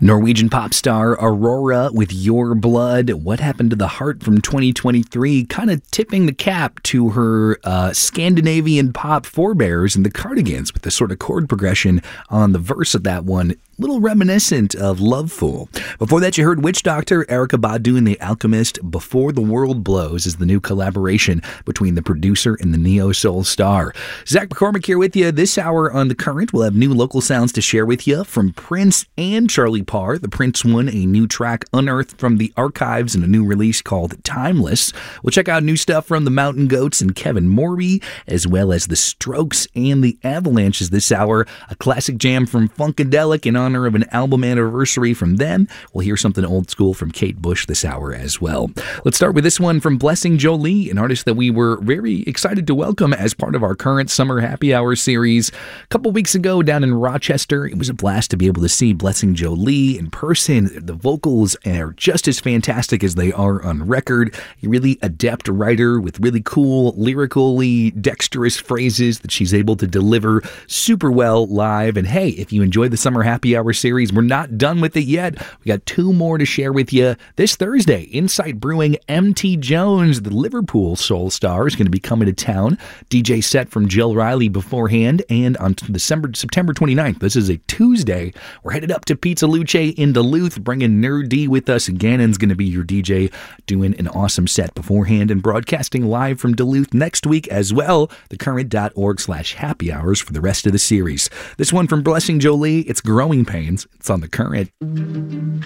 Norwegian pop star Aurora with Your Blood. What happened to the heart from 2023? Kind of tipping the cap to her Scandinavian pop forebears and the Cardigans with the sort of chord progression on the verse of that one. Little reminiscent of Love Fool. Before that, you heard Witch Doctor, Erykah Badu and The Alchemist. Before the World Blows is the new collaboration between the producer and the neo-soul star. Zach McCormick here with you. This hour on The Current, we'll have new local sounds to share with you from Prince and Charlie Parr. The Prince one, a new track unearthed from the archives and a new release called Timeless. We'll check out new stuff from the Mountain Goats and Kevin Morby, as well as the Strokes and the Avalanches this hour. A classic jam from Funkadelic in honor of an album anniversary from them. We'll hear something old school from Kate Bush this hour as well. Let's start with this one from Blessing Jolie, an artist that we were very excited to welcome as part of our current Summer Happy Hour series. A couple weeks ago down in Rochester, it was a blast to be able to see Blessing Jolie in person. The vocals are just as fantastic as they are on record. A really adept writer with really cool, lyrically dexterous phrases that she's able to deliver super well live. And hey, if you enjoyed the Summer Happy Hour series, we're not done with it yet. We got two more to share with you this Thursday. Insight Brewing, MT Jones, the Liverpool soul star, is going to be coming to town. DJ set from Jill Riley beforehand. And on September 29th, this is a Tuesday, we're headed up to Pizza Luce in Duluth, bringing Nerd D with us. Gannon's going to be your DJ, doing an awesome set beforehand and broadcasting live from Duluth next week as well. thecurrent.org/happy hours for the rest of the series. This one from Blessing Jolie, it's Growing Pains. It's on The Current.